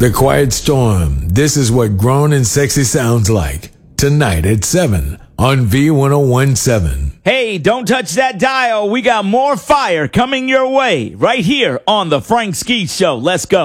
The Quiet Storm. This is what grown and sexy sounds like. Tonight at 7 on V1017. Hey, don't touch that dial. We got more fire coming your way right here on The Frank Ski Show. Let's go.